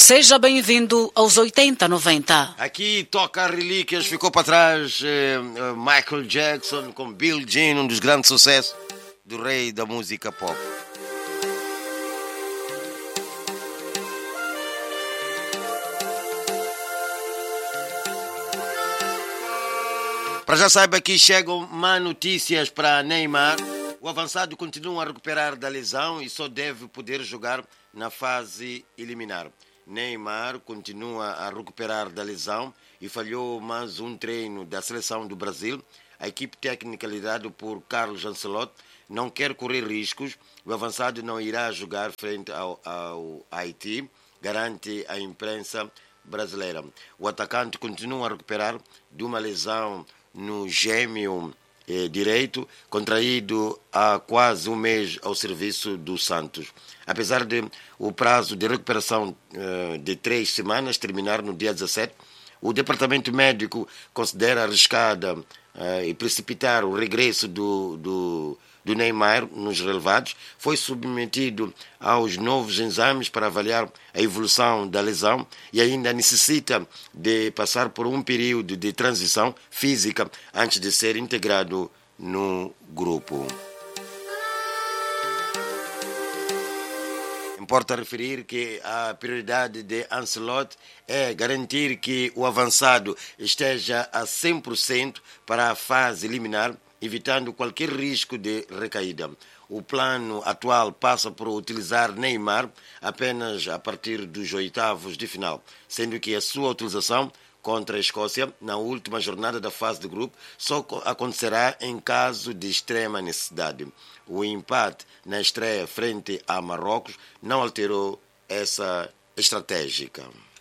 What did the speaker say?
Seja bem-vindo aos 80-90. Aqui toca relíquias, ficou para trás Michael Jackson com Bill Jean, um dos grandes sucessos do rei da música pop. Para já saiba que chegam má notícias para Neymar. O avançado continua a recuperar da lesão e só deve poder jogar na fase eliminar. Neymar continua a recuperar da lesão e falhou mais um treino da seleção do Brasil. A equipe técnica liderada por Carlos Ancelotti não quer correr riscos. O avançado não irá jogar frente ao Haiti, garante a imprensa brasileira. O atacante continua a recuperar de uma lesão no gêmeo direito, contraído há quase um mês ao serviço do Santos. Apesar de o prazo de recuperação de 3 semanas terminar no dia 17, o departamento médico considera arriscada e precipitar o regresso do Neymar nos relevados. Foi submetido aos novos exames para avaliar a evolução da lesão e ainda necessita de passar por um período de transição física antes de ser integrado no grupo. Importa referir que a prioridade de Ancelotti é garantir que o avançado esteja a 100% para a fase eliminar, evitando qualquer risco de recaída. O plano atual passa por utilizar Neymar apenas a partir dos oitavos de final, sendo que a sua utilização contra a Escócia, na última jornada da fase de grupo, só acontecerá em caso de extrema necessidade. O empate na estreia frente a Marrocos não alterou essa estratégia.